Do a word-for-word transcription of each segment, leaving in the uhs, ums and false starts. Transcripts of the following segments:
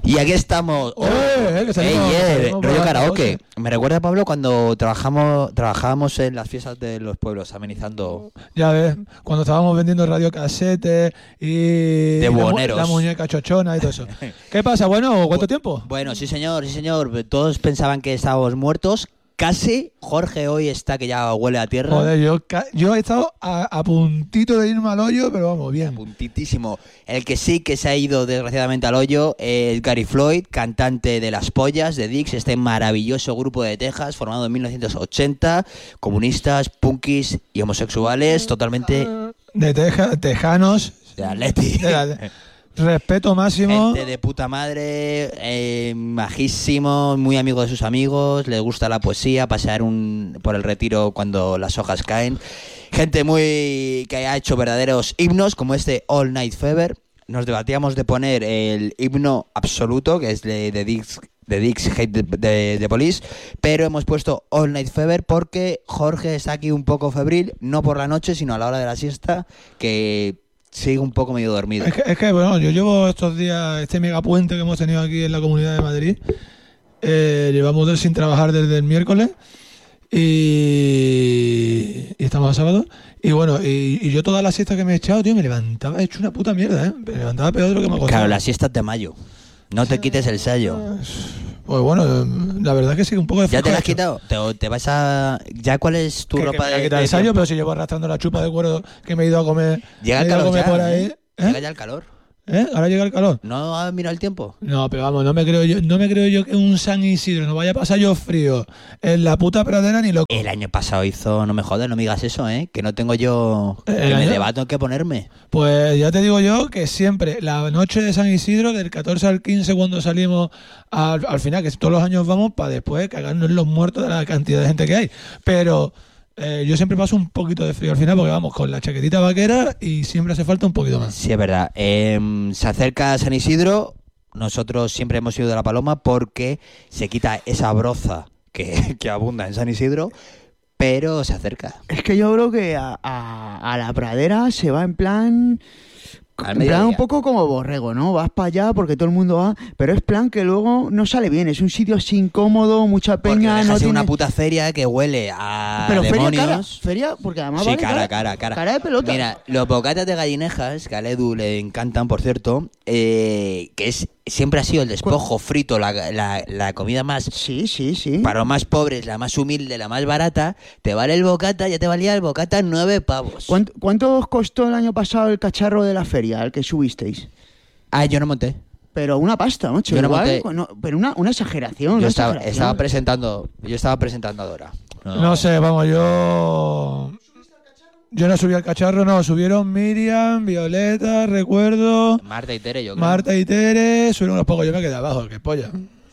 Y aquí estamos. ¡Oh! Eh, que salimos, Ey, eh, salimos rollo por la karaoke. noche. Me recuerda, Pablo, cuando trabajamos trabajábamos en las fiestas de los pueblos, amenizando. Ya ves, cuando estábamos vendiendo radiocasetes y De la, mu- buhoneros. la muñeca chochona y todo eso. ¿Qué pasa? Bueno, ¿cuánto tiempo? Bueno, sí señor, sí señor. Todos pensaban que estábamos muertos. Casi. Jorge hoy está que ya huele a tierra. Joder, yo, ca- yo he estado a, a puntito de irme al hoyo, pero vamos, bien. Puntitísimo. El que sí que se ha ido desgraciadamente al hoyo es Gary Floyd, cantante de Las Pollas, de Dix, este maravilloso grupo de Texas formado en mil novecientos ochenta, comunistas, punkis y homosexuales, totalmente De teja, tejanos, de Atleti. de la- respeto máximo. Gente de puta madre, eh, majísimo, muy amigo de sus amigos, le gusta la poesía, pasear un, por el retiro cuando las hojas caen. Gente muy que ha hecho verdaderos himnos, como este All Night Fever. Nos debatíamos de poner el himno absoluto, que es de, de Dix, de Dix Hate de, de, de Police, pero hemos puesto All Night Fever porque Jorge está aquí un poco febril, no por la noche, sino a la hora de la siesta, que sigue un poco medio dormido. Es que, es que, bueno, yo llevo estos días, este megapuente que hemos tenido aquí en la Comunidad de Madrid, eh, llevamos dos sin trabajar desde el miércoles y, y estamos a sábado. Y bueno, y, y yo toda la siesta que me he echado, tío, me levantaba hecho una puta mierda, ¿eh? Me levantaba peor de lo que me ha costado. Claro, las siestas de mayo. No te quites el sello. Pues bueno, la verdad es que sí, un poco de ¿Ya te la has fresco he hecho. quitado? ¿Te, te vas a...? ¿Ya cuál es tu Que- que ropa me voy a de...? quitar de el sayo, tiempo? pero si llevo arrastrando la chupa de cuero que me he ido a comer. Llega me el he ido a calor comer ya, por ¿eh? ahí. ¿Eh? Llega ya el calor. ¿Eh? Ahora llega el calor. ¿No has mirado el tiempo? No, pero vamos, no me creo yo, no me creo yo que un San Isidro no vaya a pasar yo frío en la puta pradera ni loco. El año pasado hizo... No me jodas, no me digas eso, ¿eh? Que no tengo yo... ¿El Que me año? debato en qué ponerme. Pues ya te digo yo que siempre, la noche de San Isidro, del catorce al quince, cuando salimos al, al final, que todos los años vamos para después cagarnos en los muertos de la cantidad de gente que hay. Pero eh, yo siempre paso un poquito de frío al final porque vamos con la chaquetita vaquera y siempre hace falta un poquito más. Sí, es verdad. Eh, se acerca San Isidro. Nosotros siempre hemos ido de la Paloma porque se quita esa broza que, que abunda en San Isidro, pero se acerca. Es que yo creo que a, a- a la pradera se va en plan... Al En plan mediodía. un poco como borrego, ¿no? Vas para allá porque todo el mundo va, pero es plan que luego no sale bien, es un sitio así incómodo, mucha Porque peña, deja no de ser tiene... una puta feria que huele a Pero feria demonios. cara, feria, porque además Sí, vale cara, cara, cara. cara de pelota. Mira, los bocatas de gallinejas, que a Edu le encantan, por cierto, eh, que es siempre ha sido el despojo frito, la, la, la comida más... Sí, sí, sí. Para los más pobres, la más humilde, la más barata, te vale el bocata, ya te valía el bocata nueve pavos. ¿Cuánto, ¿Cuánto os costó el año pasado el cacharro de la feria, el que subisteis? Ah, yo no monté. Pero una pasta, macho. Yo no igual, monté. no, pero una, una exageración. Yo una estaba, exageración. estaba presentando, yo estaba presentando a Dora. No sé, vamos, yo... Yo no subí al cacharro, no. Subieron Miriam, Violeta, Recuerdo, Marta y Tere, yo creo. Marta y Tere. Subieron unos pocos, yo me quedé abajo, que polla.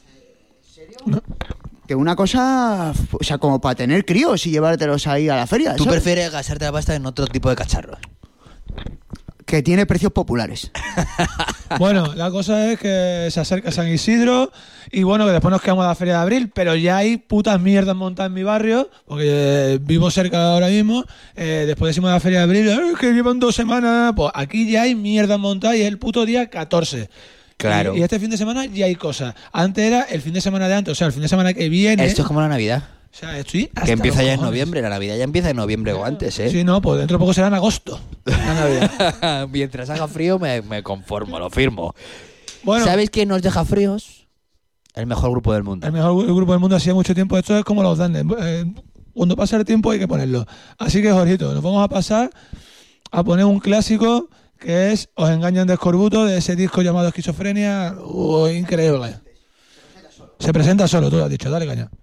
Que una cosa, o sea, como para tener críos y llevártelos ahí a la feria. ¿Tú ¿sabes? prefieres gastarte la pasta en otro tipo de cacharro? Que tiene precios populares. Bueno, la cosa es que se acerca San Isidro y bueno, que después nos quedamos a la feria de abril, pero ya hay putas mierdas montadas en mi barrio, porque eh, vivo cerca ahora mismo. Eh, después decimos de la feria de abril, "Eh, que llevan dos semanas". Pues aquí ya hay mierdas montadas y es el puto día catorce. Claro. Y, y este fin de semana ya hay cosas. Antes era el fin de semana de antes, o sea, el fin de semana que viene. Esto es como la Navidad, O sea, estoy hasta que empieza los ya en cojones. noviembre. La Navidad ya empieza en noviembre o antes, ¿eh? Sí, no, pues dentro de poco será en agosto. La Navidad. Mientras haga frío me, me conformo, lo firmo. Bueno, ¿Sabéis quién nos deja fríos? El mejor grupo del mundo. el mejor gru- grupo del mundo hacía mucho tiempo. Esto es como los Dandes. Eh, cuando pasa el tiempo hay que ponerlo. Así que, Jorgito, nos vamos a pasar a poner un clásico que es Os engañan de escorbuto, de ese disco llamado Esquizofrenia. Uh, increíble. Se presenta solo, tú lo has dicho. Dale, caña.